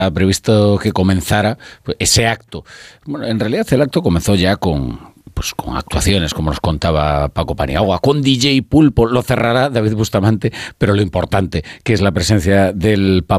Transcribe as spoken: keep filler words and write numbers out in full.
previsto que comenzara pues, ese acto. Bueno, en realidad el acto comenzó ya con... pues con actuaciones, como nos contaba Paco Paniagua, con D J Pulpo, lo cerrará David Bustamante, pero lo importante, que es la presencia del Papa